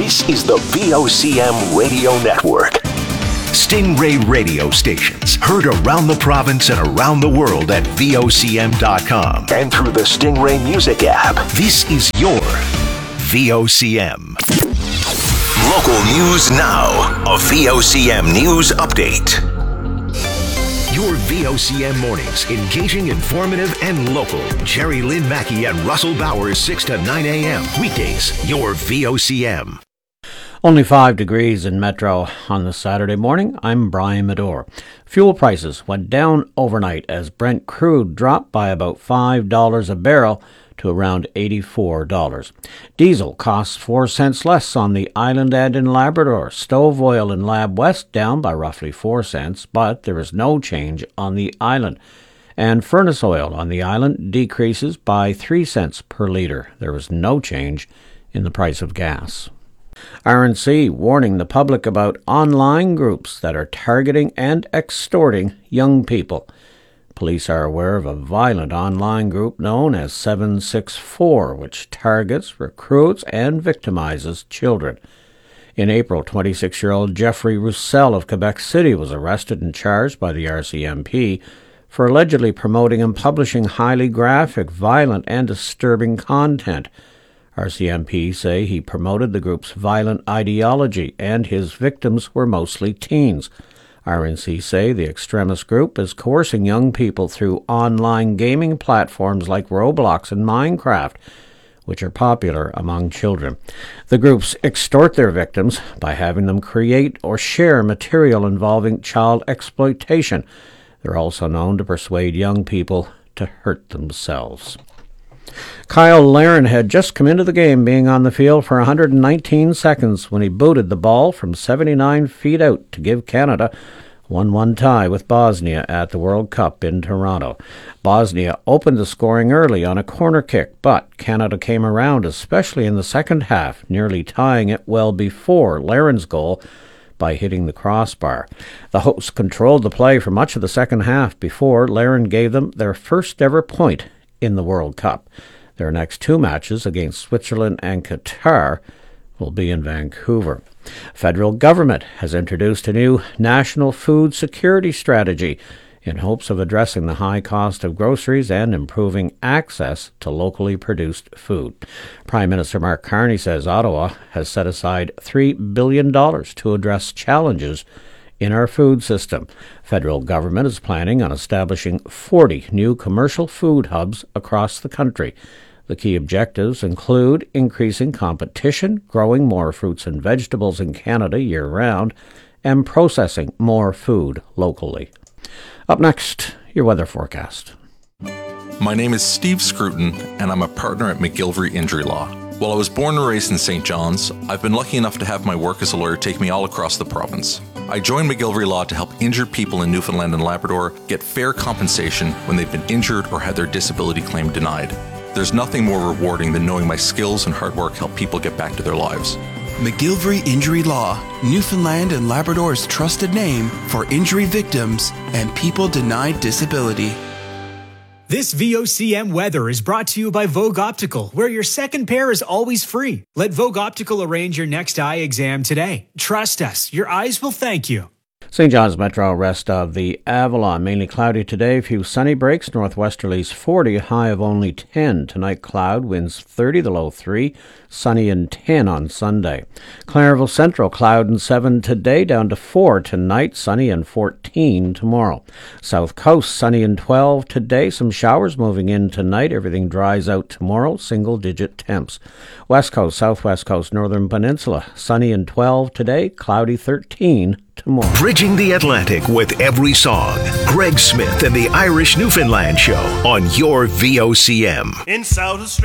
This is the VOCM Radio Network. Stingray radio stations heard around the province and around the world at VOCM.com and through the Stingray Music app. This is your VOCM. Local news now. A VOCM news update. Your VOCM mornings, engaging, informative, and local. Jerry Lynn Mackey and Russell Bowers, 6 to 9 a.m. Weekdays, your VOCM. Only 5 degrees in Metro on this Saturday morning. I'm Brian Medore. Fuel prices went down overnight as Brent crude dropped by about $5 a barrel to around $84. Diesel costs 4 cents less on the island and in Labrador. Stove oil in Lab West down by roughly 4 cents, but there is no change on the island. And furnace oil on the island decreases by 3 cents per litre. There is no change in the price of gas. RNC warning the public about online groups that are targeting and extorting young people. Police are aware of a violent online group known as 764, which targets, recruits, and victimizes children. In April, 26-year-old Jeffrey Roussel of Quebec City was arrested and charged by the RCMP for allegedly promoting and publishing highly graphic, violent, and disturbing content. RCMP say he promoted the group's violent ideology, and his victims were mostly teens. RNC say the extremist group is coercing young people through online gaming platforms like Roblox and Minecraft, which are popular among children. The groups extort their victims by having them create or share material involving child exploitation. They're also known to persuade young people to hurt themselves. Kyle Larin had just come into the game, being on the field for 119 seconds when he booted the ball from 79 feet out to give Canada a 1-1 tie with Bosnia at the World Cup in Toronto. Bosnia opened the scoring early on a corner kick, but Canada came around, especially in the second half, nearly tying it well before Larin's goal by hitting the crossbar. The hosts controlled the play for much of the second half before Larin gave them their first ever point in the World Cup. Their next 2 matches against Switzerland and Qatar will be in Vancouver. Federal government has introduced a new national food security strategy in hopes of addressing the high cost of groceries and improving access to locally produced food. Prime Minister Mark Carney says Ottawa has set aside $3 billion to address challenges in our food system. Federal government is planning on establishing 40 new commercial food hubs across the country. The key objectives include increasing competition, growing more fruits and vegetables in Canada year-round, and processing more food locally. Up next, your weather forecast. My name is Steve Scruton, and I'm a partner at McGillivray Injury Law. While I was born and raised in St. John's, I've been lucky enough to have my work as a lawyer take me all across the province. I joined McGillivray Law to help injured people in Newfoundland and Labrador get fair compensation when they've been injured or had their disability claim denied. There's nothing more rewarding than knowing my skills and hard work help people get back to their lives. McGillivray Injury Law, Newfoundland and Labrador's trusted name for injury victims and people denied disability. This VOCM weather is brought to you by Vogue Optical, where your second pair is always free. Let Vogue Optical arrange your next eye exam today. Trust us, your eyes will thank you. St. John's Metro, rest of the Avalon. Mainly cloudy today, few sunny breaks, northwesterlies 40, high of only 10. Tonight cloud, winds 30, the low 3, sunny and 10 on Sunday. Clairville Central, cloud and 7 today, down to 4 tonight, sunny and 14 tomorrow. South Coast, sunny and 12 today, some showers moving in tonight, everything dries out tomorrow, single-digit temps. West Coast, Southwest Coast, Northern Peninsula, sunny and 12 today, cloudy 13 tomorrow. Bridging the Atlantic with every song. Greg Smith and the Irish Newfoundland Show on your VOCM. In South Australia.